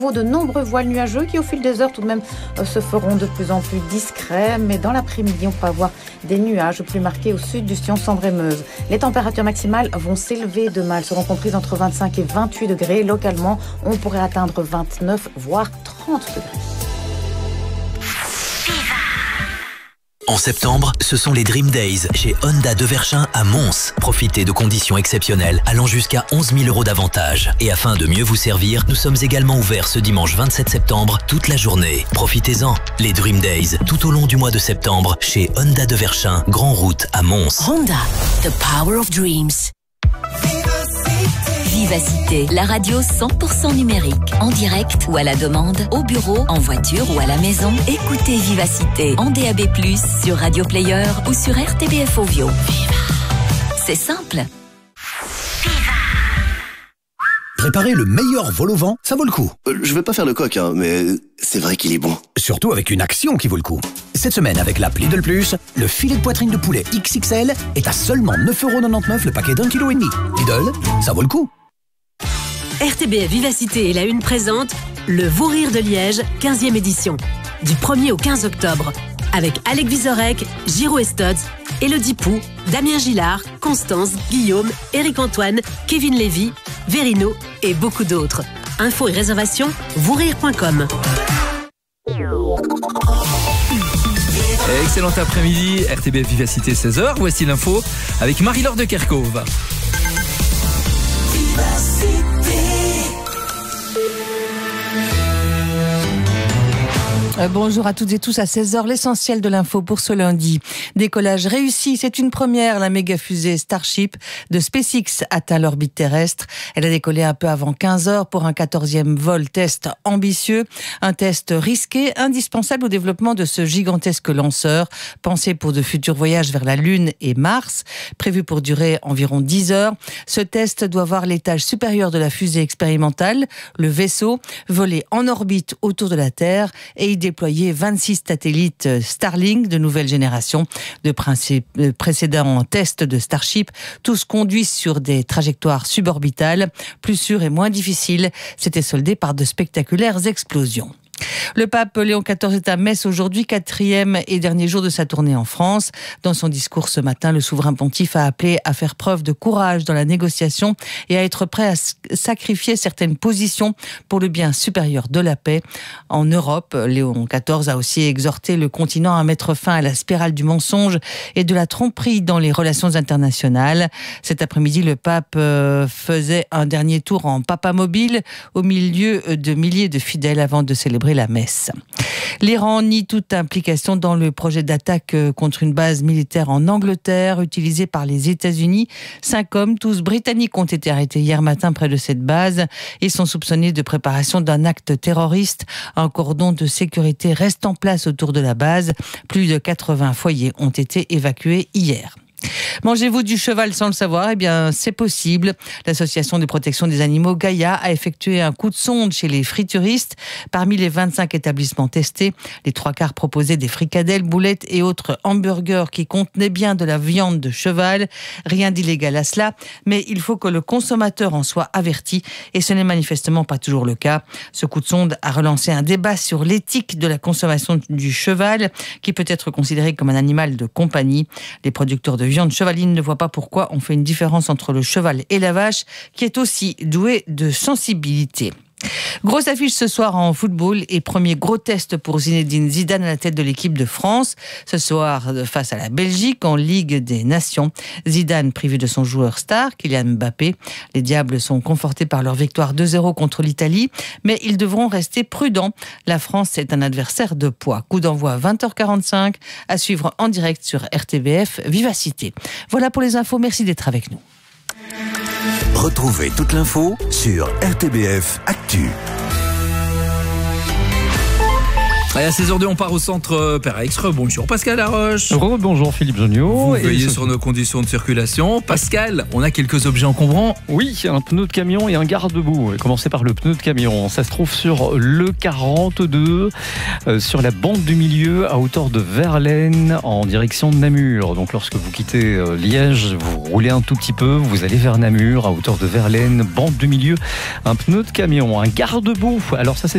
De nombreux voiles nuageux qui au fil des heures tout de même se feront de plus en plus discrets, mais dans l'après-midi on peut avoir des nuages plus marqués au sud du sillon Sambre-et-Meuse. Les températures maximales vont s'élever demain, elles seront comprises entre 25 et 28 degrés. Localement on pourrait atteindre 29 voire 30 degrés. En septembre, ce sont les Dream Days chez Honda de Verchin à Mons. Profitez de conditions exceptionnelles allant jusqu'à 11 000 € d'avantage. Et afin de mieux vous servir, nous sommes également ouverts ce dimanche 27 septembre toute la journée. Profitez-en. Les Dream Days tout au long du mois de septembre chez Honda de Verchin, Grand Route à Mons. Honda, the power of dreams. Vivacité, la radio 100% numérique, en direct ou à la demande, au bureau, en voiture ou à la maison. Écoutez Vivacité en DAB+, sur Radio Player ou sur RTBF Ovio. C'est simple. Préparer le meilleur vol au vent, ça vaut le coup. Je vais pas faire le coq, mais c'est vrai qu'il est bon. Surtout avec une action qui vaut le coup. Cette semaine, avec l'app Lidl Plus, le filet de poitrine de poulet XXL est à seulement 9,99 € le paquet d'1,5 kg. Lidl, ça vaut le coup. RTBF Vivacité et la Une présente le Vous Rire de Liège, 15e édition. Du 1er au 15 octobre. Avec Alec Vizorek, Giro Estods, Elodie Pou, Damien Gillard, Constance, Guillaume, Éric Antoine, Kevin Lévy, Verino et beaucoup d'autres. Infos et réservations, vousrire.com. Excellent après-midi, RTBF Vivacité 16h. Voici l'info avec Marie-Laure de Kerkhove. Bonjour à toutes et tous, à 16h, l'essentiel de l'info pour ce lundi. Décollage réussi, c'est une première. La méga fusée Starship de SpaceX atteint l'orbite terrestre. Elle a décollé un peu avant 15h pour un 14e vol test ambitieux. Un test risqué, indispensable au développement de ce gigantesque lanceur, pensé pour de futurs voyages vers la Lune et Mars, prévu pour durer environ 10 heures. Ce test doit voir l'étage supérieur de la fusée expérimentale, le vaisseau, voler en orbite autour de la Terre et y déployer 26 satellites Starlink de nouvelle génération. De précédents tests de Starship, tous conduits sur des trajectoires suborbitales, plus sûres et moins difficiles, s'étaient soldés par de spectaculaires explosions. Le pape Léon XIV est à Metz aujourd'hui, 4e et dernier jour de sa tournée en France. Dans son discours ce matin, le souverain pontife a appelé à faire preuve de courage dans la négociation et à être prêt à sacrifier certaines positions pour le bien supérieur de la paix. En Europe, Léon XIV a aussi exhorté le continent à mettre fin à la spirale du mensonge et de la tromperie dans les relations internationales. Cet après-midi, le pape faisait un dernier tour en papamobile au milieu de milliers de fidèles avant de célébrer la messe. L'Iran nie toute implication dans le projet d'attaque contre une base militaire en Angleterre utilisée par les États-Unis. 5 hommes, tous britanniques, ont été arrêtés hier matin près de cette base. Ils sont soupçonnés de préparation d'un acte terroriste. Un cordon de sécurité reste en place autour de la base. Plus de 80 foyers ont été évacués hier. Mangez-vous du cheval sans le savoir? Eh bien, c'est possible. L'association de protection des animaux Gaïa a effectué un coup de sonde chez les frituristes. Parmi les 25 établissements testés, les 3/4 proposaient des fricadelles, boulettes et autres hamburgers qui contenaient bien de la viande de cheval. Rien d'illégal à cela, mais il faut que le consommateur en soit averti et ce n'est manifestement pas toujours le cas. Ce coup de sonde a relancé un débat sur l'éthique de la consommation du cheval qui peut être considéré comme un animal de compagnie. Les producteurs de viande chevaline ne voient pas pourquoi on fait une différence entre le cheval et la vache, qui est aussi douée de sensibilité. Grosse affiche ce soir en football et premier gros test pour Zinedine Zidane à la tête de l'équipe de France. Ce soir, face à la Belgique en Ligue des Nations. Zidane privé de son joueur star, Kylian Mbappé. Les Diables sont confortés par leur victoire 2-0 contre l'Italie, mais ils devront rester prudents. La France est un adversaire de poids. Coup d'envoi 20h45, à suivre en direct sur RTBF Vivacité. Voilà pour les infos, merci d'être avec nous. Retrouvez toute l'info sur RTBF Actu. Allez, à 16h02, on part au centre Perex. Bonjour Pascal Laroche. Bonjour Philippe Joniot. Vous veillez sur nos conditions de circulation. Pascal, on a quelques objets encombrants. Oui, un pneu de camion et un garde-boue. Commencez par le pneu de camion. Ça se trouve sur le 42, sur la bande du milieu, à hauteur de Verlaine, en direction de Namur. Donc lorsque vous quittez Liège, vous roulez un tout petit peu, vous allez vers Namur, à hauteur de Verlaine, bande du milieu, un pneu de camion, un garde-boue. Alors ça, c'est